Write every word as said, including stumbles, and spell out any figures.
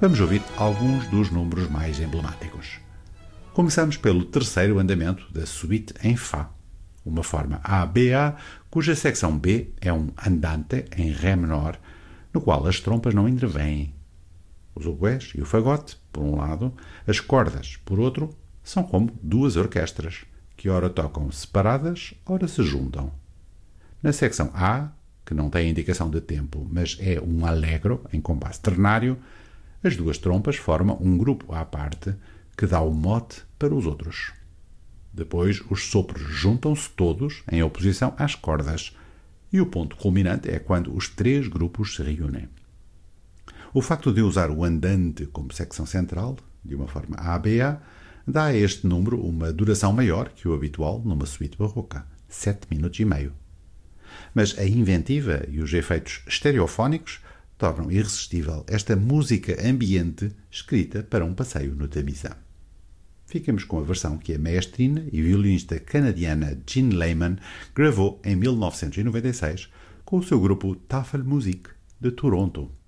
Vamos ouvir alguns dos números mais emblemáticos. Começamos pelo terceiro andamento da suíte em Fá, uma forma A B A, cuja secção B é um andante em Ré menor, no qual as trompas não intervêm. Os oboés e o fagote, por um lado, as cordas, por outro, são como duas orquestras, que ora tocam separadas, ora se juntam. Na secção A, que não tem indicação de tempo, mas é um allegro em compasso ternário, as duas trompas formam um grupo à parte que dá o mote para os outros. Depois, os sopros juntam-se todos em oposição às cordas, e o ponto culminante é quando os três grupos se reúnem. O facto de usar o andante como secção central, de uma forma A B A, dá a este número uma duração maior que o habitual numa suíte barroca, sete minutos e meio. Mas a inventiva e os efeitos estereofónicos tornam irresistível esta música ambiente escrita para um passeio no Tamisa. Fiquemos com a versão que a maestrina e violinista canadiana Jean Lehman gravou em mil novecentos e noventa e seis com o seu grupo Tafelmusik de Toronto.